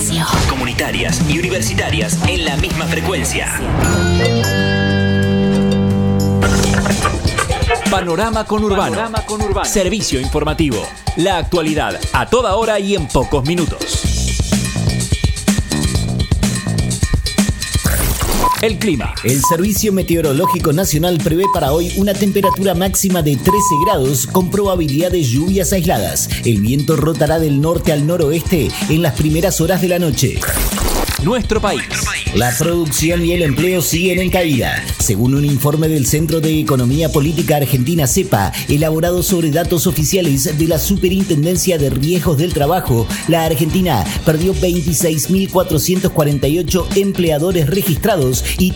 servicio. Comunitarias y universitarias en la misma frecuencia. Panorama Conurbano. Servicio informativo. La actualidad a toda hora y en pocos minutos. El clima. El Servicio Meteorológico Nacional prevé para hoy una temperatura máxima de 13 grados con probabilidad de lluvias aisladas. El viento rotará del norte al noroeste en las primeras horas de la noche. Nuestro país. La producción y el empleo siguen en caída. Según un informe del Centro de Economía Política Argentina, CEPA, elaborado sobre datos oficiales de la Superintendencia de Riesgos del Trabajo, la Argentina perdió 26.448 empleadores registrados y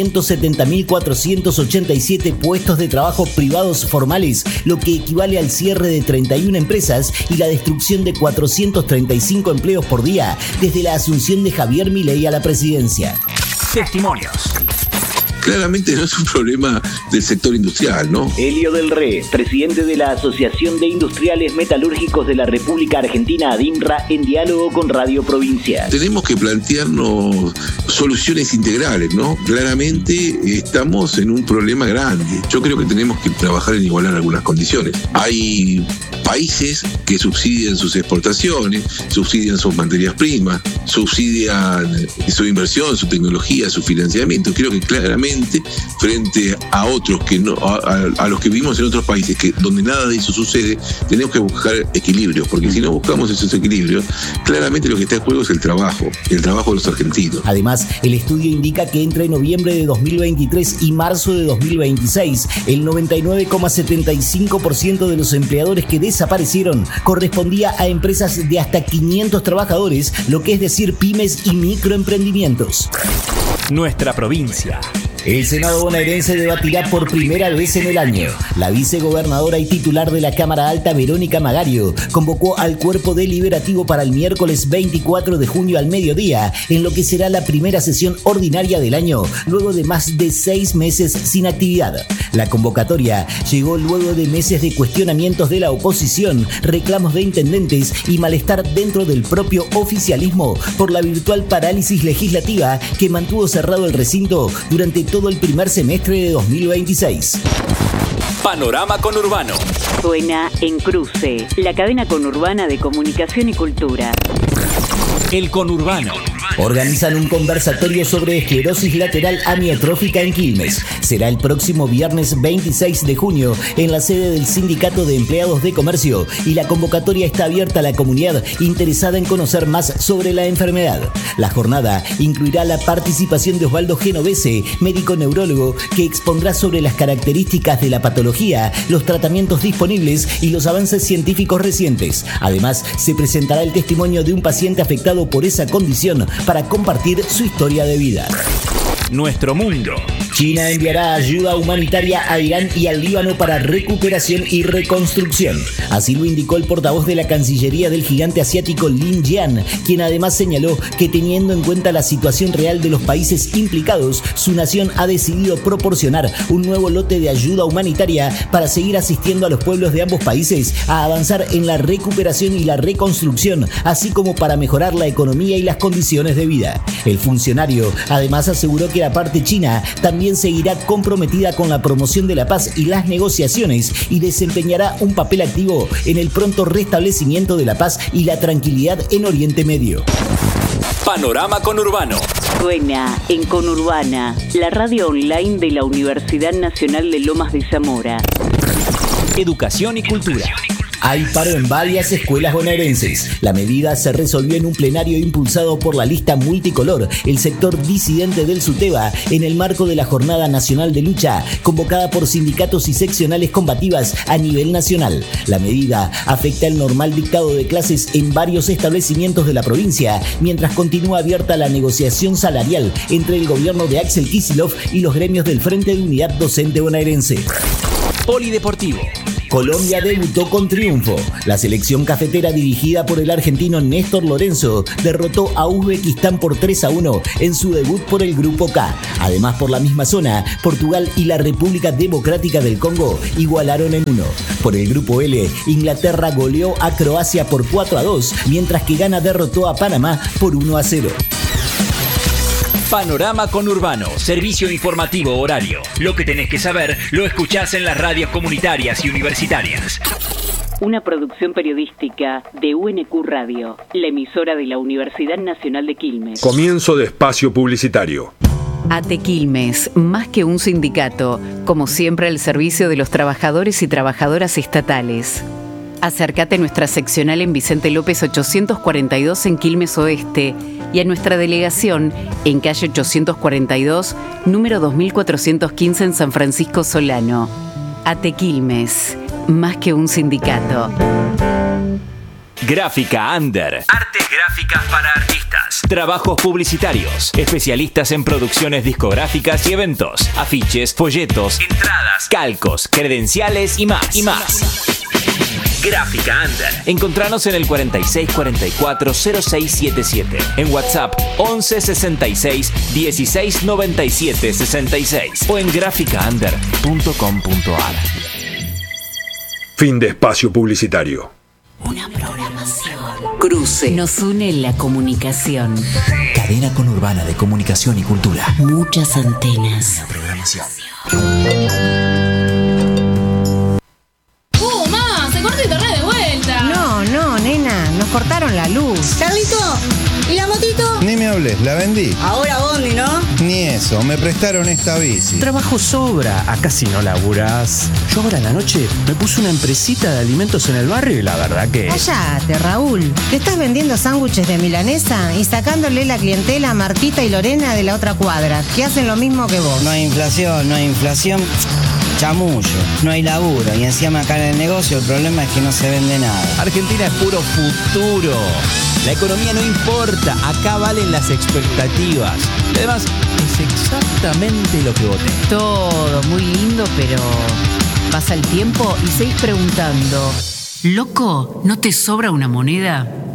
370.487 puestos de trabajo privados formales, lo que equivale al cierre de 31 empresas y la destrucción de 435 empleos por día desde la asunción de Javier Milei a la presidencia. Testimonios. Claramente no es un problema del sector industrial, ¿no? Elio del Re, presidente de la Asociación de Industriales Metalúrgicos de la República Argentina, ADIMRA, en diálogo con Radio Provincia. Tenemos que plantearnos soluciones integrales, ¿no? Claramente estamos en un problema grande. Yo creo que tenemos que trabajar en igualar algunas condiciones. Hay países que subsidian sus exportaciones, subsidian sus materias primas, subsidian su inversión, su tecnología, su financiamiento. Creo que claramente frente a otros que no, a los que vivimos en otros países donde nada de eso sucede, tenemos que buscar equilibrios, porque si no buscamos esos equilibrios, claramente lo que está en juego es el trabajo de los argentinos. Además, el estudio indica que entre noviembre de 2023 y marzo de 2026, el 99,75% de los empleadores que desaparecieron correspondía a empresas de hasta 500 trabajadores, lo que es decir pymes y microemprendimientos. Nuestra provincia. El Senado bonaerense debatirá por primera vez en el año. La vicegobernadora y titular de la Cámara Alta, Verónica Magario, convocó al cuerpo deliberativo para el miércoles 24 de junio al mediodía, en lo que será la primera sesión ordinaria del año, luego de más de 6 meses sin actividad. La convocatoria llegó luego de meses de cuestionamientos de la oposición, reclamos de intendentes y malestar dentro del propio oficialismo por la virtual parálisis legislativa que mantuvo cerrado el recinto durante todo el primer semestre de 2026. Panorama Conurbano. Suena en Cruce, la cadena conurbana de comunicación y cultura. El Conurbano. Organizan un conversatorio sobre esclerosis lateral amiotrófica en Quilmes. Será el próximo viernes 26 de junio en la sede del Sindicato de Empleados de Comercio y la convocatoria está abierta a la comunidad interesada en conocer más sobre la enfermedad. La jornada incluirá la participación de Osvaldo Genovese, médico neurólogo, que expondrá sobre las características de la patología, los tratamientos disponibles y los avances científicos recientes. Además, se presentará el testimonio de un paciente afectado por esa condición para compartir su historia de vida. Nuestro mundo. China enviará ayuda humanitaria a Irán y al Líbano para recuperación y reconstrucción. Así lo indicó el portavoz de la Cancillería del gigante asiático Lin Jian, quien además señaló que teniendo en cuenta la situación real de los países implicados, su nación ha decidido proporcionar un nuevo lote de ayuda humanitaria para seguir asistiendo a los pueblos de ambos países a avanzar en la recuperación y la reconstrucción, así como para mejorar la economía y las condiciones de vida. El funcionario además aseguró que la parte china también seguirá comprometida con la promoción de la paz y las negociaciones y desempeñará un papel activo en el pronto restablecimiento de la paz y la tranquilidad en Oriente Medio. Panorama Conurbano. Suena en Conurbana, la radio online de la Universidad Nacional de Lomas de Zamora. Educación y cultura. Hay paro en varias escuelas bonaerenses. La medida se resolvió en un plenario impulsado por la lista multicolor, el sector disidente del SUTEBA, en el marco de la Jornada Nacional de Lucha, convocada por sindicatos y seccionales combativas a nivel nacional. La medida afecta el normal dictado de clases en varios establecimientos de la provincia, mientras continúa abierta la negociación salarial entre el gobierno de Axel Kicillof y los gremios del Frente de Unidad Docente Bonaerense. Polideportivo. Colombia debutó con triunfo. La selección cafetera dirigida por el argentino Néstor Lorenzo derrotó a Uzbekistán por 3-1 en su debut por el Grupo K. Además, por la misma zona, Portugal y la República Democrática del Congo igualaron en 1. Por el Grupo L, Inglaterra goleó a Croacia por 4-2, mientras que Ghana derrotó a Panamá por 1-0. Panorama Conurbano, servicio informativo horario. Lo que tenés que saber lo escuchás en las radios comunitarias y universitarias. Una producción periodística de UNQ Radio, la emisora de la Universidad Nacional de Quilmes. Comienzo de espacio publicitario. ATE Quilmes, más que un sindicato, como siempre al servicio de los trabajadores y trabajadoras estatales. Acércate a nuestra seccional en Vicente López 842 en Quilmes Oeste y a nuestra delegación en calle 842, número 2415 en San Francisco Solano. ATE Quilmes, más que un sindicato. Gráfica Under. Artes gráficas para artistas. Trabajos publicitarios. Especialistas en producciones discográficas y eventos. Afiches, folletos, entradas, calcos, credenciales y más. Gráfica Under. Encontranos en el 4644-0677. En WhatsApp 1166 1697 66 o en graficaunder.com.ar. Fin de espacio publicitario. Una programación. Cruce. Nos une la comunicación. Cadena Conurbana de Comunicación y Cultura. Muchas antenas. Una programación. ¡Mamá! ¡Se cortó internet de vuelta! No, nena, nos cortaron la luz. Carlito, ¿y la motito? Ni me hables, la vendí. Ahora Bondi, ¿no? Ni eso, me prestaron esta bici. Trabajo sobra, acá si no laburás. Yo ahora en la noche me puse una empresita de alimentos en el barrio y la verdad que... Cállate, Raúl, que estás vendiendo sándwiches de milanesa y sacándole la clientela a Martita y Lorena de la otra cuadra, que hacen lo mismo que vos. No hay inflación. Chamullo, no hay laburo y encima acá en el negocio el problema es que no se vende nada. Argentina es puro futuro. La economía no importa, acá valen las expectativas. Y además, es exactamente lo que voté. Todo muy lindo, pero pasa el tiempo y seguís preguntando: ¿loco, no te sobra una moneda?